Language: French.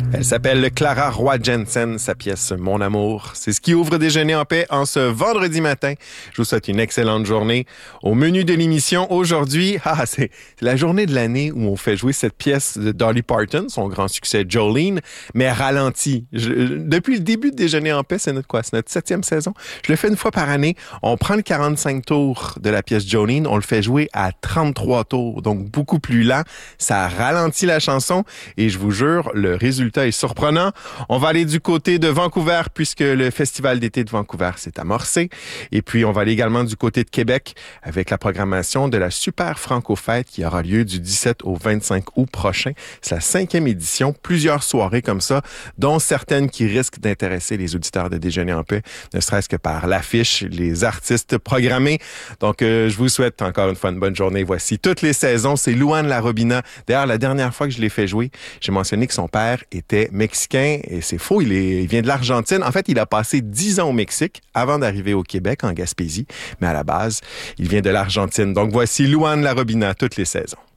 Elle s'appelle Clara Roy Jensen, sa pièce « Mon amour ». C'est ce qui ouvre Déjeuner en paix en ce vendredi matin. Je vous souhaite une excellente journée. Au menu de l'émission aujourd'hui, c'est la journée de l'année où on fait jouer cette pièce de Dolly Parton, son grand succès Jolene, mais ralenti. Depuis le début de Déjeuner en paix, c'est notre 7e saison. Je le fais une fois par année. On prend le 45 tours de la pièce Jolene, on le fait jouer à 33 tours, donc beaucoup plus lent. Ça ralentit la chanson et je vous jure, le résultat est surprenant. On va aller du côté de Vancouver puisque le Festival d'été de Vancouver s'est amorcé. Et puis, on va aller également du côté de Québec avec la programmation de la Super Franco-Fête qui aura lieu du 17 au 25 août prochain. C'est la 5e édition. Plusieurs soirées comme ça, dont certaines qui risquent d'intéresser les auditeurs de Déjeuner en paix, ne serait-ce que par l'affiche, les artistes programmés. Donc, je vous souhaite encore une fois une bonne journée. Voici toutes les saisons. C'est Luan Larobina. D'ailleurs, la dernière fois que je l'ai fait jouer, j'ai mentionné que son père était mexicain et c'est faux, il vient de l'Argentine. En fait, il a passé 10 ans au Mexique avant d'arriver au Québec, en Gaspésie, mais à la base, il vient de l'Argentine. Donc voici Luan Larobina, toutes les saisons.